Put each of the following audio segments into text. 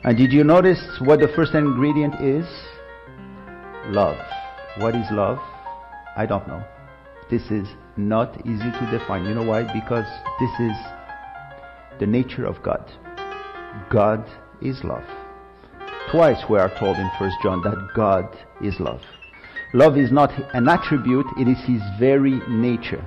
And did you notice what the first ingredient is? Love. What is love? I don't know. This is not easy to define. You know why? Because this is the nature of God. God is love. Twice we are told in 1 John that God is love. Love is not an attribute, it is His very nature.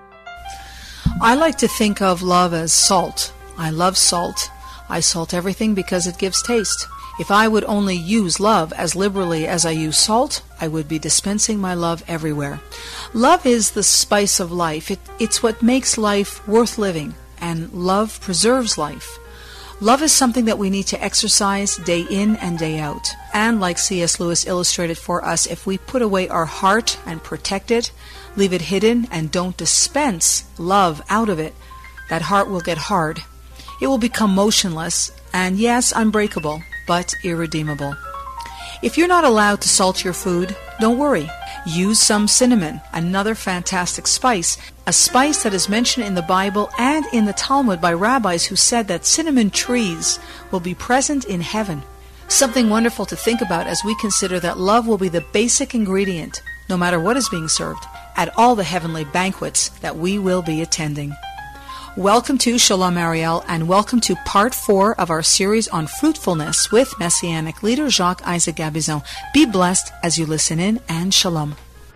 I like to think of love as salt. I love salt. I salt everything because it gives taste. If I would only use love as liberally as I use salt, I would be dispensing my love everywhere. Love is the spice of life. It's what makes life worth living, and love preserves life. Love is something that we need to exercise day in and day out. And like C.S. Lewis illustrated for us, if we put away our heart and protect it, leave it hidden, and don't dispense love out of it, that heart will get hard. It will become motionless, and yes, unbreakable, but irredeemable. If you're not allowed to salt your food, don't worry. Use some cinnamon, another fantastic spice, a spice that is mentioned in the Bible and in the Talmud by rabbis who said that cinnamon trees will be present in heaven. Something wonderful to think about as we consider that love will be the basic ingredient, no matter what is being served, at all the heavenly banquets that we will be attending. Welcome to Shalom Ariel, and welcome to part 4 of our series on fruitfulness with Messianic leader Jacques Isaac Gabizon. Be blessed as you listen in, and Shalom.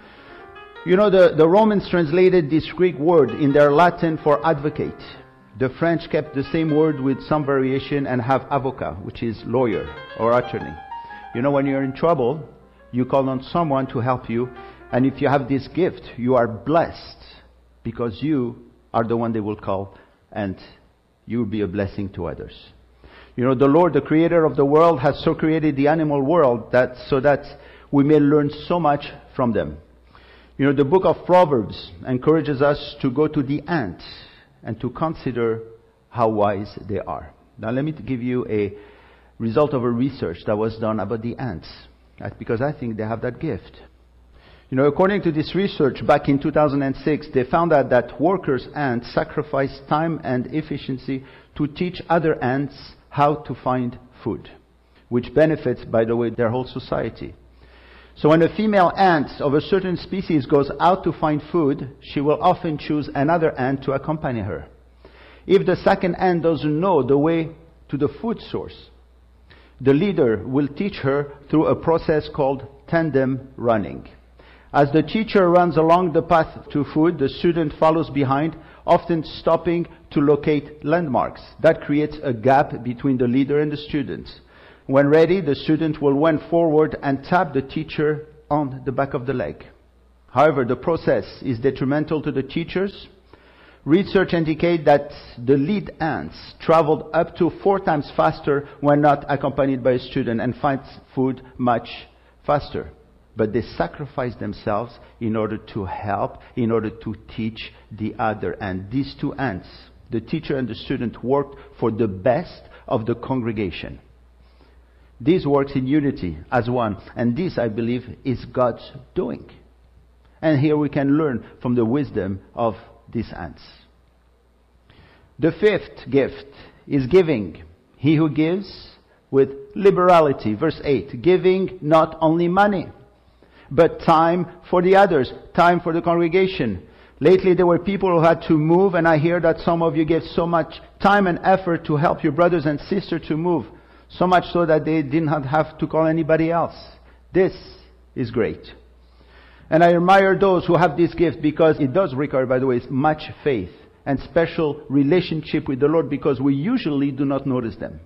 You know, the Romans translated this Greek word in their Latin for advocate. The French kept the same word with some variation and have avocat, which is lawyer or attorney. You know, when you're in trouble, you call on someone to help you, and if you have this gift, you are blessed because you are the one they will call, and you will be a blessing to others. You know, the Lord, the creator of the world, has so created the animal world so that we may learn so much from them. You know, the book of Proverbs encourages us to go to the ants and to consider how wise they are. Now let me give you a result of a research that was done about the ants, because I think they have that gift. You know, according to this research back in 2006, they found out that workers' ants sacrifice time and efficiency to teach other ants how to find food, which benefits, by the way, their whole society. So when a female ant of a certain species goes out to find food, she will often choose another ant to accompany her. If the second ant doesn't know the way to the food source, the leader will teach her through a process called tandem running. As the teacher runs along the path to food, the student follows behind, often stopping to locate landmarks. That creates a gap between the leader and the student. When ready, the student will run forward and tap the teacher on the back of the leg. However, the process is detrimental to the teachers. Research indicates that the lead ants traveled up to 4 times faster when not accompanied by a student and find food much faster. But they sacrifice themselves in order to help, in order to teach the other. And these 2 ants, the teacher and the student, worked for the best of the congregation. This works in unity as one. And this, I believe, is God's doing. And here we can learn from the wisdom of these ants. The 5th gift is giving. He who gives with liberality. Verse 8, giving not only money, but time for the others, time for the congregation. Lately there were people who had to move, and I hear that some of you gave so much time and effort to help your brothers and sisters to move, so much so that they did not have to call anybody else. This is great. And I admire those who have this gift, because it does require, by the way, much faith and special relationship with the Lord, because we usually do not notice them.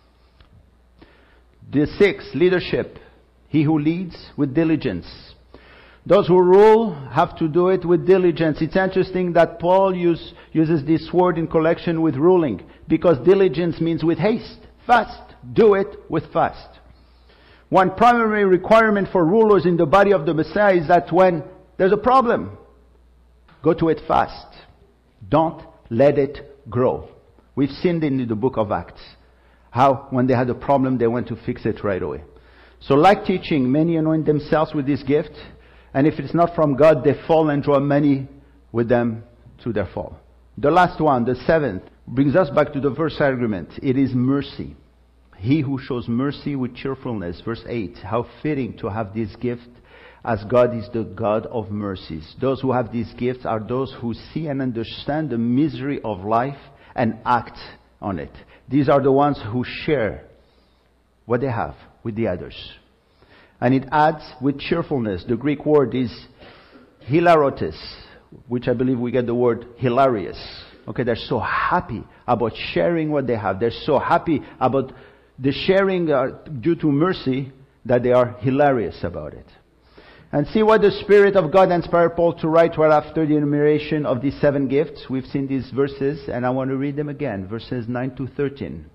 The 6th, leadership. He who leads with diligence. Those who rule have to do it with diligence. It's interesting that Paul uses this word in connection with ruling, because diligence means with haste, fast. Do it with fast. One primary requirement for rulers in the body of the Messiah is that when there's a problem, go to it fast. Don't let it grow. We've seen it in the book of Acts, how when they had a problem, they went to fix it right away. So like teaching, many anoint themselves with this gift, and if it's not from God, they fall and draw many with them to their fall. The last one, the 7th, brings us back to the verse argument. It is mercy. He who shows mercy with cheerfulness. Verse 8. How fitting to have this gift, as God is the God of mercies. Those who have these gifts are those who see and understand the misery of life and act on it. These are the ones who share what they have with the others. And it adds with cheerfulness. The Greek word is hilarotes, which I believe we get the word hilarious. Okay, they're so happy about sharing what they have. They're so happy about the sharing due to mercy that they are hilarious about it. And see what the Spirit of God inspired Paul to write right after the enumeration of these 7 gifts. We've seen these verses, and I want to read them again. Verses 9 to 13.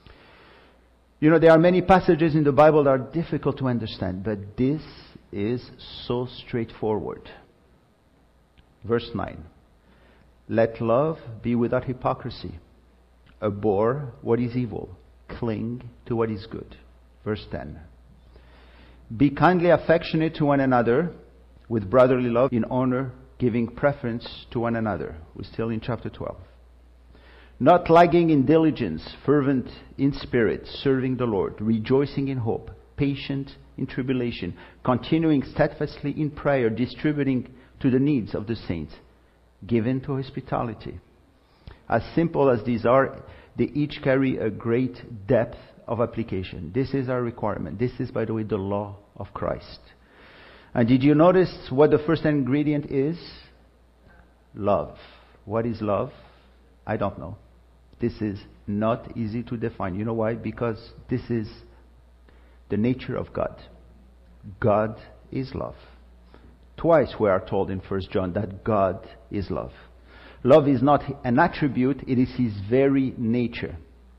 You know, there are many passages in the Bible that are difficult to understand, but this is so straightforward. Verse 9. Let love be without hypocrisy. Abhor what is evil. Cling to what is good. Verse 10. Be kindly affectionate to one another with brotherly love, in honor, giving preference to one another. We're still in chapter 12. Not lagging in diligence, fervent in spirit, serving the Lord, rejoicing in hope, patient in tribulation, continuing steadfastly in prayer, distributing to the needs of the saints, given to hospitality. As simple as these are, they each carry a great depth of application. This is our requirement. This is, by the way, the law of Christ. And did you notice what the first ingredient is? Love. What is love? I don't know. This is not easy to define. You know why? Because this is the nature of God. God is love. Twice we are told in 1 John that God is love. Love is not an attribute, it is His very nature.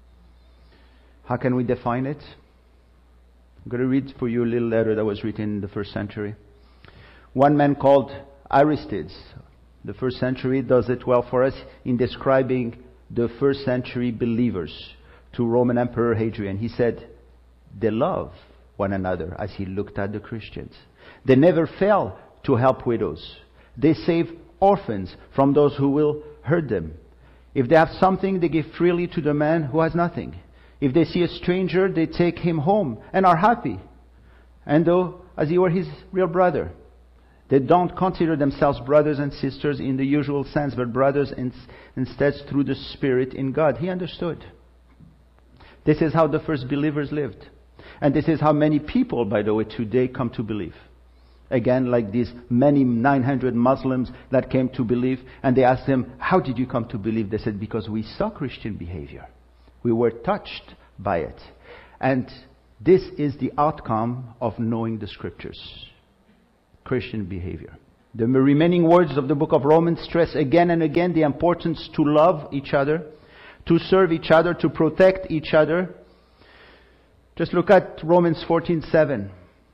How can we define it? I'm going to read for you a little letter that was written in the first century. One man called Aristides, the first century, does it well for us in describing the first century believers to Roman Emperor Hadrian. He said, they love one another as he looked at the Christians. They never fail to help widows. They save orphans from those who will hurt them. If they have something, they give freely to the man who has nothing. If they see a stranger, they take him home and are happy, and though as he were his real brother. They don't consider themselves brothers and sisters in the usual sense, but brothers instead through the Spirit in God. He understood. This is how the first believers lived. And this is how many people, by the way, today come to believe. Again, like these many 900 Muslims that came to believe, and they asked them, how did you come to believe? They said, because we saw Christian behavior. We were touched by it. And this is the outcome of knowing the Scriptures. Christian behavior. The remaining words of the book of Romans stress again and again the importance to love each other, to serve each other, to protect each other. Just look at Romans 14:7.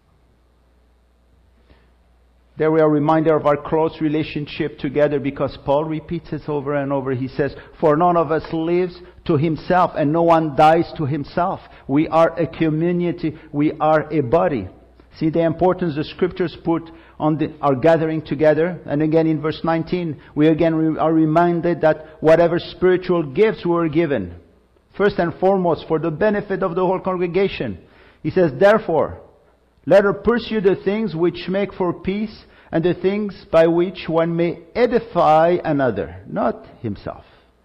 There we are reminded of our close relationship together, because Paul repeats this over and over. He says, for none of us lives to himself and no one dies to himself. We are a community. We are a body. See the importance the Scriptures put on our gathering together. And again in verse 19, we again are reminded that whatever spiritual gifts were given, first and foremost for the benefit of the whole congregation. He says, therefore, let her pursue the things which make for peace, and the things by which one may edify another, not himself.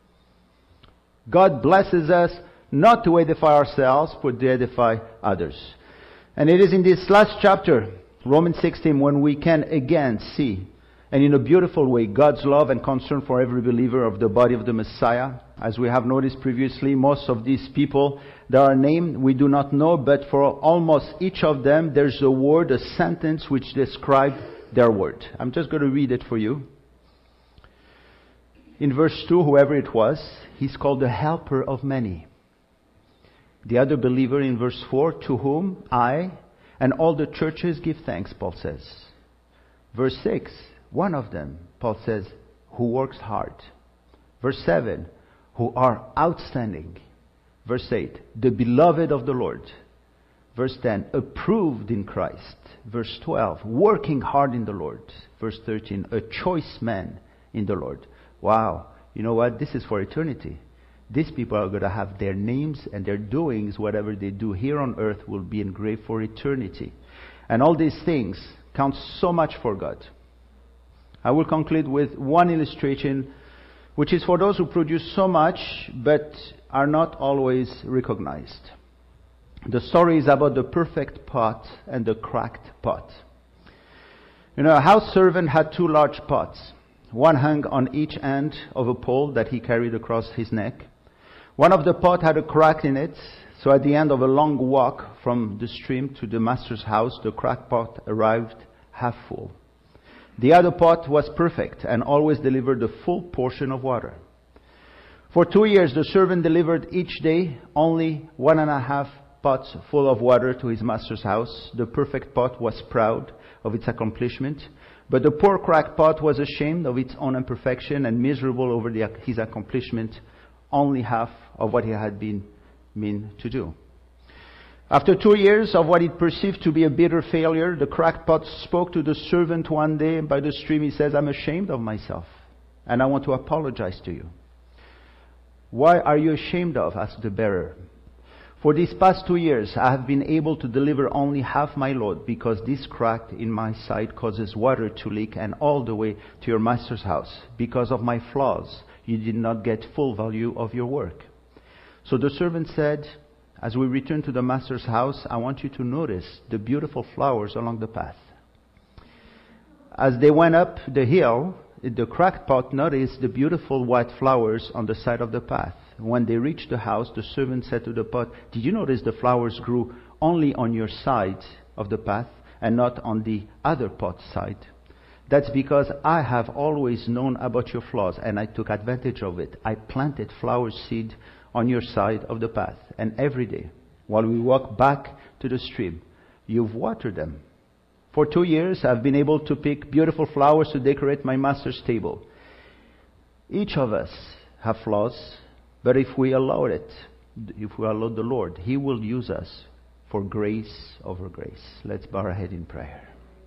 God blesses us not to edify ourselves, but to edify others. And it is in this last chapter, Romans 16, when we can again see, and in a beautiful way, God's love and concern for every believer of the body of the Messiah. As we have noticed previously, most of these people that are named, we do not know, but for almost each of them, there's a word, a sentence which describes their word. I'm just going to read it for you. In verse 2, whoever it was, he's called the helper of many. The other believer in verse 4, to whom I and all the churches give thanks, Paul says. Verse 6, one of them, Paul says, who works hard. Verse 7, who are outstanding. Verse 8, the beloved of the Lord. Verse 10, approved in Christ. Verse 12, working hard in the Lord. Verse 13, a choice man in the Lord. Wow, you know what? This is for eternity. these people are going to have their names and their doings, whatever they do here on earth, will be engraved for eternity. And all these things count so much for God. I will conclude with one illustration, which is for those who produce so much but are not always recognized. The story is about the perfect pot and the cracked pot. You know, a house servant had 2 large pots. One hung on each end of a pole that he carried across his neck. One of the pots had a crack in it, so at the end of a long walk from the stream to the master's house, the cracked pot arrived half full. The other pot was perfect and always delivered a full portion of water. For 2 years, the servant delivered each day only 1.5 pots full of water to his master's house. The perfect pot was proud of its accomplishment, but the poor cracked pot was ashamed of its own imperfection and miserable over his accomplishment, only half of what he had been meant to do. After 2 years of what he perceived to be a bitter failure, the cracked pot spoke to the servant one day by the stream. He says, "I'm ashamed of myself, and I want to apologize to you." "Why are you ashamed of?" asked the bearer. "For these past 2 years, I have been able to deliver only half my load because this crack in my side causes water to leak and all the way to your master's house. Because of my flaws, you did not get full value of your work." So the servant said, "As we return to the master's house, I want you to notice the beautiful flowers along the path." As they went up the hill, the cracked pot noticed the beautiful white flowers on the side of the path. When they reached the house, the servant said to the pot, "Did you notice the flowers grew only on your side of the path and not on the other pot's side? That's because I have always known about your flaws and I took advantage of it. I planted flower seed on your side of the path, and every day, while we walk back to the stream, you've watered them. For 2 years, I've been able to pick beautiful flowers to decorate my master's table." Each of us have flaws, but if we allow the Lord, He will use us for grace over grace. Let's bow our head in prayer.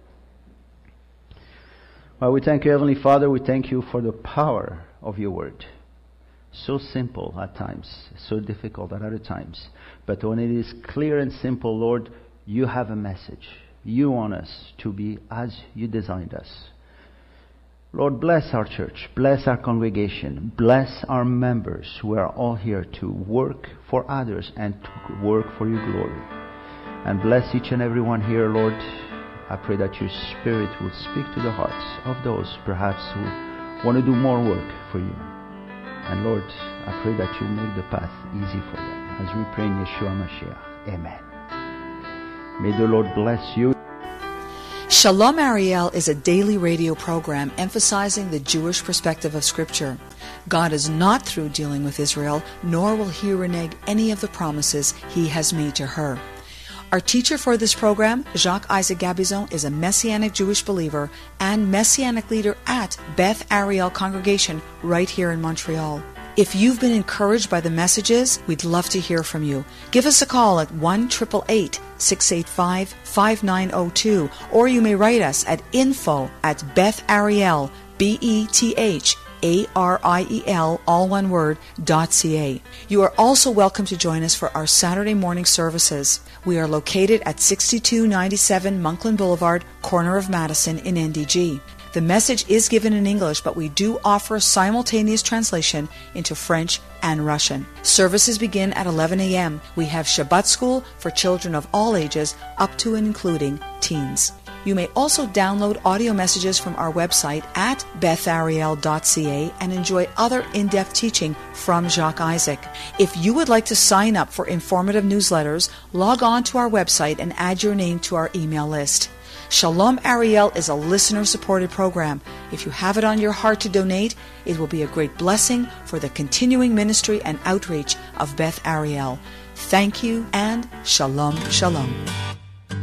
Well, we thank you, Heavenly Father. We thank you for the power of your word. So simple at times, so difficult at other times. But when it is clear and simple, Lord, you have a message. You want us to be as you designed us. Lord, bless our church, bless our congregation, bless our members who are all here to work for others and to work for your glory. And bless each and every one here, Lord. I pray that your Spirit will speak to the hearts of those perhaps who want to do more work for you. And Lord, I pray that you make the path easy for them. As we pray in Yeshua Mashiach. Amen. May the Lord bless you. Shalom Ariel is a daily radio program emphasizing the Jewish perspective of Scripture. God is not through dealing with Israel, nor will He renege any of the promises He has made to her. Our teacher for this program, Jacques Isaac Gabizon, is a Messianic Jewish believer and Messianic leader at Beth Ariel Congregation right here in Montreal. If you've been encouraged by the messages, we'd love to hear from you. Give us a call at 1-888-685-5902, or you may write us at info@BethAriel, BETHARIEL, all one word, .ca. You are also welcome to join us for our Saturday morning services. We are located at 6297 Monkland Boulevard, corner of Madison in NDG. The message is given in English, but we do offer simultaneous translation into French and Russian. Services begin at 11 a.m. We have Shabbat school for children of all ages, up to and including teens. You may also download audio messages from our website at bethariel.ca and enjoy other in-depth teaching from Jacques Isaac. If you would like to sign up for informative newsletters, log on to our website and add your name to our email list. Shalom Ariel is a listener-supported program. If you have it on your heart to donate, it will be a great blessing for the continuing ministry and outreach of Beth Ariel. Thank you and Shalom, Shalom.